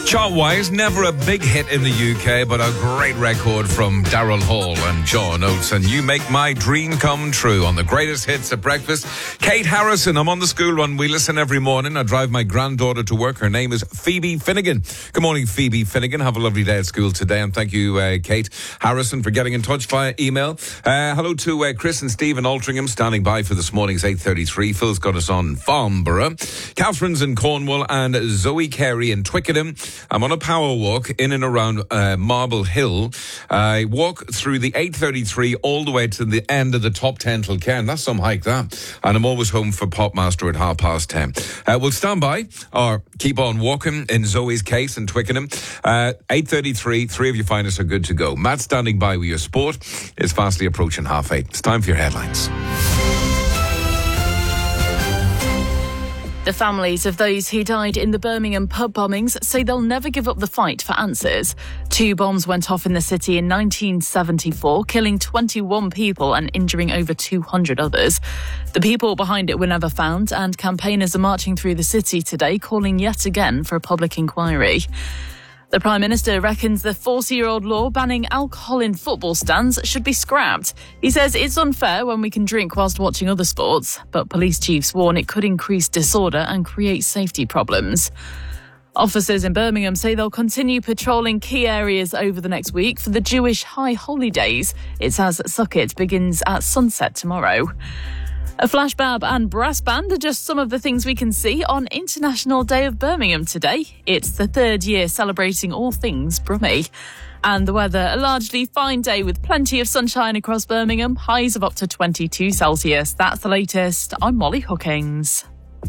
Chart-wise, never a big hit in the UK, but a great record from Daryl Hall and John Oates. And You Make My Dream Come True on the greatest hits at breakfast. Kate Harrison, I'm on the school run. We listen every morning. I drive my granddaughter to work. Her name is Phoebe Finnegan. Good morning, Phoebe Finnegan. Have a lovely day at school today. And thank you, Kate Harrison, for getting in touch via email. Hello to Chris and Steve in Altrincham, standing by for this morning's 8:33. Phil's got us on Farnborough. Catherine's in Cornwall and Zoe Carey in Twickenham. I'm on a power walk in and around Marble Hill. I walk through the 8:33 all the way to the end of the top 10 till Cairn. That's some hike, that. And I'm always home for Popmaster at 10:30. We'll stand by or keep on walking in Zoe's case in Twickenham. 8:33, three of your finest are good to go. Matt standing by with your sport. It's fastly approaching 8:30. It's time for your headlines. The families of those who died in the Birmingham pub bombings say they'll never give up the fight for answers. 2 bombs went off in the city in 1974, killing 21 people and injuring over 200 others. The people behind it were never found, and campaigners are marching through the city today, calling yet again for a public inquiry. The Prime Minister reckons the 40-year-old law banning alcohol in football stands should be scrapped. He says it's unfair when we can drink whilst watching other sports, but police chiefs warn it could increase disorder and create safety problems. Officers in Birmingham say they'll continue patrolling key areas over the next week for the Jewish High Holy Days. It's as Sukkot begins at sunset tomorrow. A flashbab and brass band are just some of the things we can see on International Day of Birmingham today. It's the 3rd year celebrating all things Brummie. And the weather, a largely fine day with plenty of sunshine across Birmingham, highs of up to 22 Celsius. That's the latest. I'm Molly Hookings.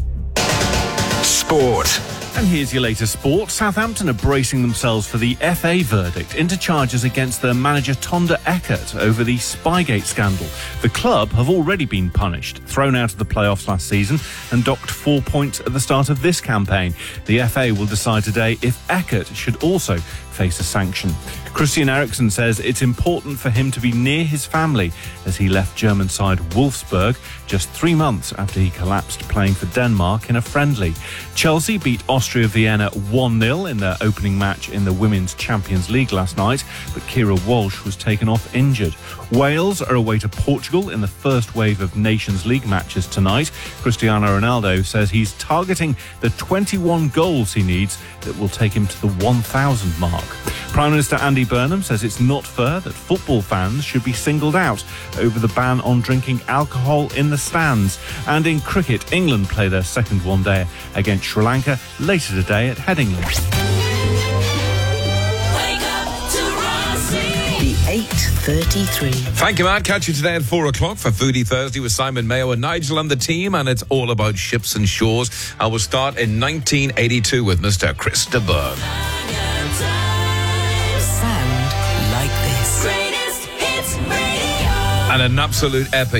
Sport. And here's your latest sport. Southampton are bracing themselves for the FA verdict into charges against their manager Tonda Eckert over the Spygate scandal. The club have already been punished, thrown out of the playoffs last season and docked 4 points at the start of this campaign. The FA will decide today if Eckert should also face a sanction. Christian Eriksen says it's important for him to be near his family as he left German side Wolfsburg just 3 months after he collapsed playing for Denmark in a friendly. Chelsea beat Austria Vienna 1-0 in their opening match in the Women's Champions League last night, but Kira Walsh was taken off injured. Wales are away to Portugal in the first wave of Nations League matches tonight. Cristiano Ronaldo says he's targeting the 21 goals he needs that will take him to the 1,000 mark. Prime Minister Andy Burnham says it's not fair that football fans should be singled out over the ban on drinking alcohol in the stands. And in cricket, England play their second one-day against Sri Lanka later today at Headingley. The 8:33. Thank you, Matt. Catch you today at 4 o'clock for Foodie Thursday with Simon Mayo and Nigel and the team, and it's all about ships and shores. I will start in 1982 with Mr. Chris de Burgh. Sound like this. And an absolute epic.